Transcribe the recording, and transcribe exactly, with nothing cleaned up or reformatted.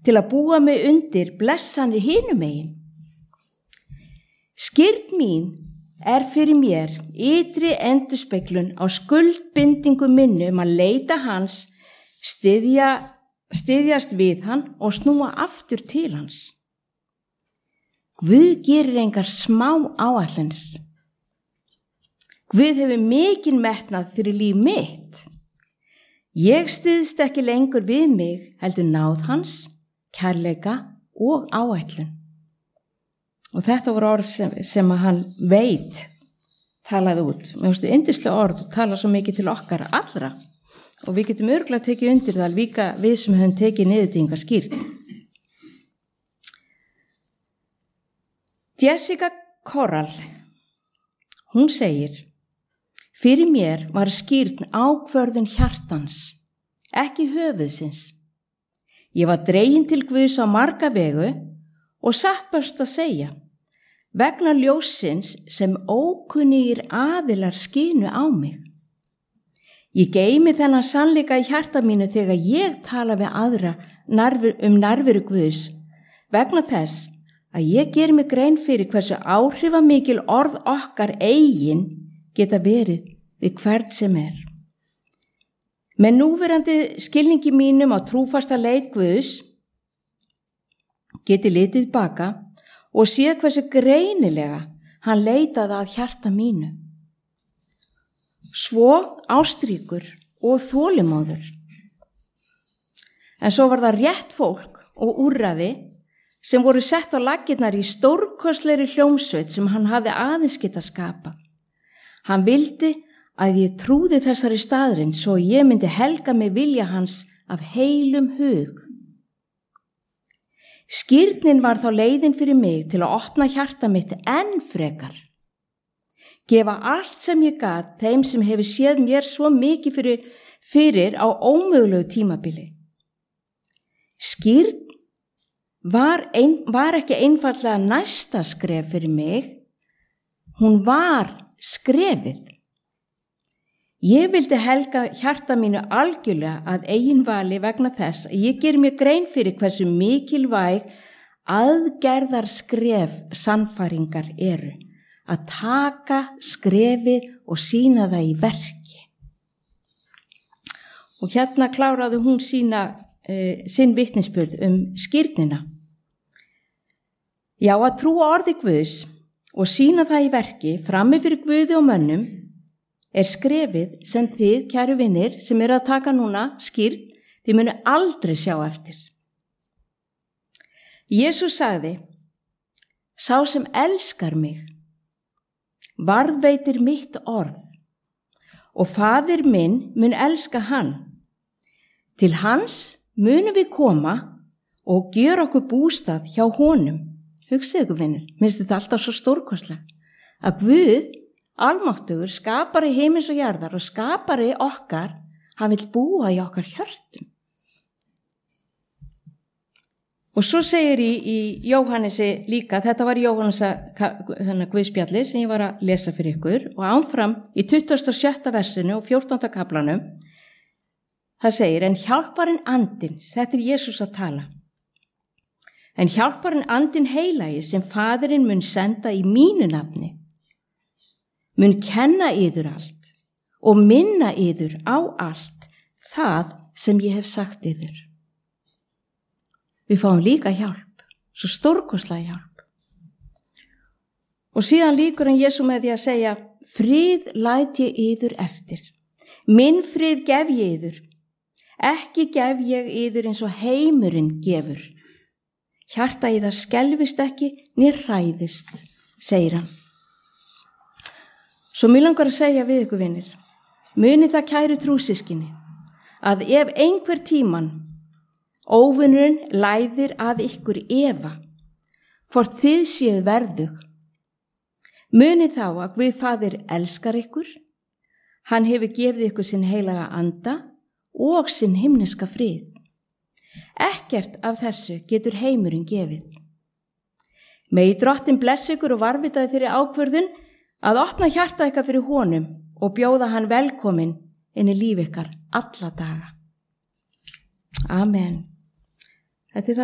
til að búa mig undir blessanir hinum megin. Skírn mín er fyrir mér ytri endurspeglun á skuldbindingu minni um að leita hans, styðja, styðjast við hann og snúa aftur til hans. Guð gerir engar smá áætlanir. Guð hefur mikinn metnað fyrir líf mitt. Ég styðst ekki lengur við mig, heldur náð hans, kærleika og áætlun. Og þetta voru orð sem, sem að hann veit talaði út. Mér finnst þetta yndislega orð og tala svo mikið til okkar allra. Og við getum örugglega tekið undir það líka við sem höfum tekið niðurdýfingar skírn. Jessica Corral, hún segir, fyrir mér var skírn ákvörðun hjartans, ekki höfuðsins. Ég var dregin til Guðs á marga vegu og satt best að segja, vegna ljóssins sem ókunnugir aðilar skinu á mig. Ég geymi þennan sannleika í hjarta mínu þegar ég tala við aðra nærveru, um nærveru Guðs, vegna þess að ég ger mig grein fyrir hversu áhrifamikil orð okkar eigin geta verið við hvert sem er. Með núverandi skilningi mínum á trúfasta leit Guðs geti litið baka og séð hversu greinilega hann leitaði að hjarta mínu. Svo ástríkur og þolinmóður. En svo var það rétt fólk og úrræði sem voru sett á laggirnar í stórkostlegri hljómsveit sem hann hafði aðeins getað skapa. Hann vildi að ég trúði þessari staðrind svo ég myndi helga mig vilja hans af heilum hug. Skírnin var þá leiðin fyrir mig til að opna hjarta mitt enn frekar. Gefa allt sem ég gat þeim sem hefur séð mér svo mikið fyrir, fyrir á ómögulegu tímabili. Skírn var, ein, var ekki einfaldlega næsta skref fyrir mig, hún var skrefið. Ég vildi helga hjarta mínu algjörlega að eigin vali vegna þess að ég ger mér grein fyrir hversu mikilvæg aðgerðar skref sannfæringar eru. Að taka skrefið og sýna það í verki. Og hérna kláraði hún sína, e, sinn vitnisburð um skírnina. Já, að trúa orði Guðs og sýna það í verki frammi fyrir Guði og mönnum er skrefið sem þið, kæru vinir, sem eru að taka núna skírn, þið munu aldrei sjá eftir. Jesús sagði, sá sem elskar mig, varðveitir mitt orð og faðir minn mun elska hann. Til hans munum við koma og gera okkur bústað hjá honum. Hugsið ykkur vinir, minnst þetta alltaf svo stórkostlegt að Guð, almáttugur, skapari heimins og jarðar og skapari okkar, hann vill búa í okkar hjörtum. Og svo segir í, í Jóhannesi líka, þetta var Jóhannesa Guðspjalli sem ég var að lesa fyrir ykkur og áfram í tuttugasta og sjötta versinu og fjórtánda kaflanum, það segir, en hjálparinn andinn, þetta er Jesús að tala, en hjálparinn andinn heilagi sem faðirinn mun senda í mínu nafni, mun kenna yður allt og minna yður á allt það sem ég hef sagt yður. Við fáum líka hjálp, svo stórkostlega hjálp. Og síðan líkur hann Jesú með því að segja, frið læt ég yður eftir. Minn frið gef ég yður. Ekki gef ég yður eins og heimurinn gefur. Hjarta yðar skelfist ekki, né hræðist, segir hann. Svo mér langar að segja við ykkur vinir, muni það kæru trúsyskinni, að ef einhver tíman óvinurinn læðir að ykkur efa, hvort þið séð verðug. Muni þá að Guð faðir elskar ykkur, hann hefur gefið ykkur sinn heilaga anda og sinn himneska frið. Ekkert af þessu getur heimurinn gefið. Megi Drottinn blessa ykkur og varvitaði þeirri ákvörðun að opna hjarta ykkar fyrir honum og bjóða hann velkomin inn í líf ykkar alla daga. Amen. Þetta er það